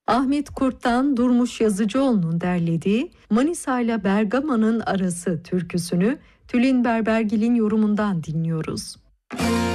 Ahmet Kurt'tan Durmuş Yazıcıoğlu'nun derlediği Manisa ile Bergama'nın arası türküsünü Tülin Berbergil'in yorumundan dinliyoruz.